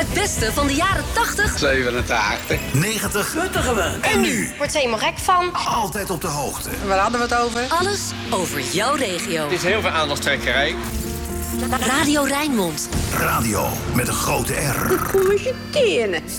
Het beste van de jaren 80, 87, 90 En nu? Wordt ze helemaal gek van. altijd op de hoogte. waar hadden we het over? alles over jouw regio. Het is heel veel aandachtstrekkerij. Radio Rijnmond. Radio met een grote R. Kom eens je tenen.